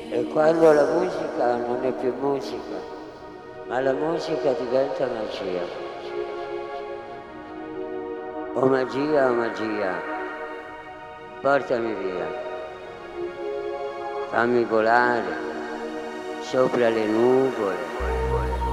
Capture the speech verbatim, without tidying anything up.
E quando la musica non è più musica, ma la musica diventa magia. O magia o magia, portami via, fammi volare sopra le nuvole.